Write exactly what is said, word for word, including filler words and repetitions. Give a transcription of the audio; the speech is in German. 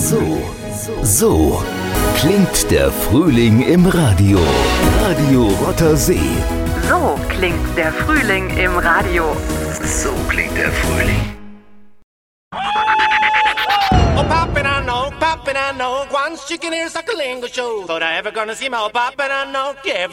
So, so klingt der Frühling im Radio. Radio Rothersee. So klingt der Frühling im Radio. So klingt der Frühling. Oh, poppin', I know, poppin', I know. One chicken ears like a lingo show. Thought I ever gonna see my poppin', I know. Yeah.